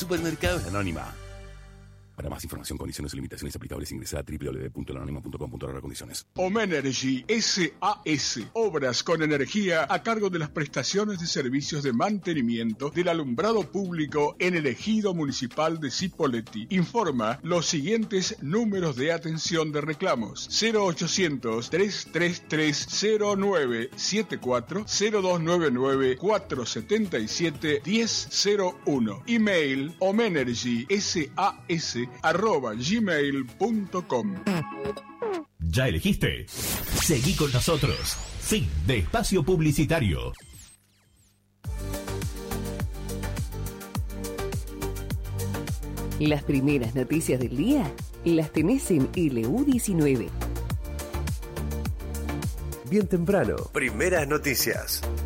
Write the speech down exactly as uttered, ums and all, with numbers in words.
Supermercados Anónima. Para más información, condiciones y limitaciones aplicables, ingresa a doble u doble u doble u punto la anónima punto com punto a r condiciones. Omenergy S A S. Obras con energía a cargo de las prestaciones de servicios de mantenimiento del alumbrado público en el ejido municipal de Cipolletti. Informa los siguientes números de atención de reclamos: cero ochocientos, trescientos treinta y tres, cero nueve setenta y cuatro, cero dos noventa y nueve, cuatrocientos setenta y siete, diez cero uno. Email omenergy S A S arroba gmail punto com. ¿Ya elegiste? Seguí con nosotros. Fin de espacio publicitario. Las primeras noticias del día las tenés en L U diecinueve. Bien temprano. Primeras noticias.